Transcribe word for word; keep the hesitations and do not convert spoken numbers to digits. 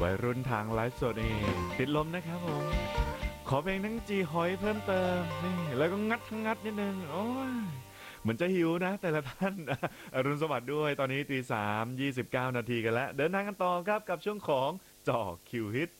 วัยรุ่นทางไลฟ์สดนี่ติดลมนะครับผมขอเพลงทั้งจีหอยเพิ่มเติมนี่แล้วก็งัดทั้งงัดนิดนึงโอ้ยเหมือนจะหิวนะแต่ละท่านอรุณสวัสดิ์ด้วยตอนนี้ตีสามยี่สิบเก้านาทีกันแล้วเดินทางกันต่อครับกับช่วงของจ่อคิวฮิต